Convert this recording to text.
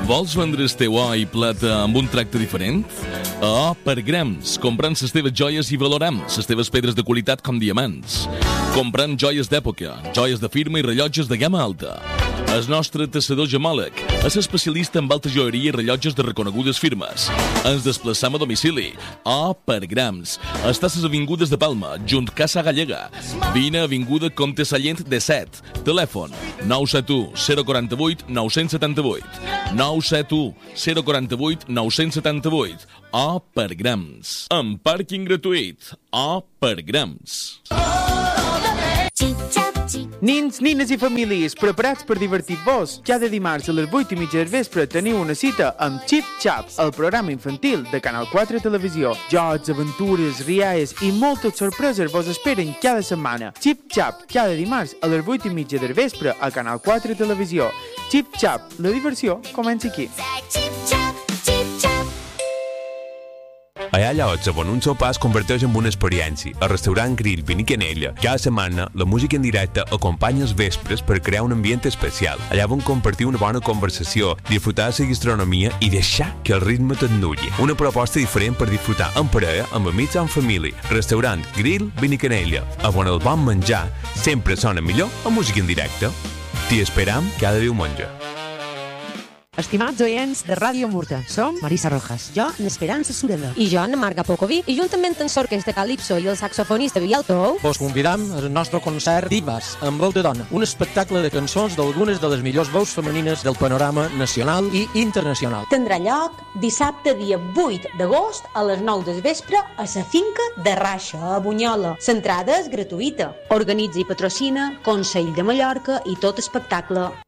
Vols vendre el teu or i plata amb un tracte diferent? A O per grams, comprant les teves joies i valorem les teves pedres de qualitat com diamants. Comprant joies d'època, joies de firma i rellotges de gamma alta. El nostre tassador gemòleg és especialista en alta joieria i rellotges de reconegudes firmes. Ens desplaçam a domicili. O per grams. Estàs a les avingudes de Palma, junt Casa Gallega. Vine a avinguda Comte Sallent de 7. Telèfon 971 048 978. 971 048 978. O per grams. Amb pàrquing gratuït. O per grams. Nins, nines i famílies, preparats per divertir-vos? Cada dimarts a les 8:30 del vespre teniu una cita amb Chip Chap, el programa infantil de Canal 4 Televisió. Jocs, aventures, rialles i moltes sorpreses vos esperen cada setmana. Chip Chap, cada dimarts a les 8:30 del vespre a Canal 4 Televisió. Chip Chap, la diversió comença aquí. Allà llocs on un sopar es converteix en una experiència. Al restaurant Grill Vini Canella, cada setmana la música en directe acompanya els vespres per crear un ambient especial. Allà on compartir una bona conversació, disfrutar de la gastronomia i deixar que el ritme t'endulli. Una proposta diferent per disfrutar en parella, amb amics o en família. Restaurant Grill Vini Canella, on el bon menjar sempre sona millor a música en directe. T'hi esperam cada diumenge. Estimats oients de Ràdio Murta, som Marisa Rojas. Jo, n'Esperança Sureda. I jo, na Marga Pocoví. I juntament amb l'orquestra de Calipso i el saxofonista Biel Tou, vos convidam al nostre concert Divas, amb veu de dona, un espectacle de cançons d'algunes de les millors veus femenines del panorama nacional i internacional. Tindrà lloc dissabte dia 8 d'agost a les 9 del vespre a la finca de Raixa, a Bunyola. L'entrada és gratuïta. Organitza i patrocina Consell de Mallorca i tot espectacle